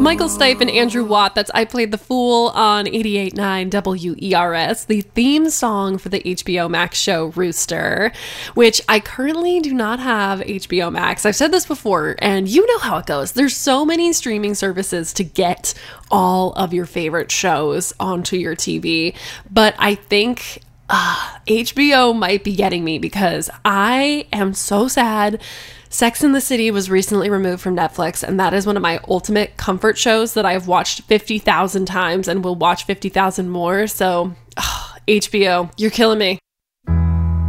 Michael Stipe and Andrew Watt, that's I Played the Fool on 88.9 WERS, the theme song for the HBO Max show Rooster, which I currently do not have HBO Max. I've said this before, and you know how it goes. There's so many streaming services to get all of your favorite shows onto your TV, but I think HBO might be getting me because I am so sad. Sex and the City was recently removed from Netflix, and that is one of my ultimate comfort shows that I've watched 50,000 times and will watch 50,000 more. So, HBO, you're killing me.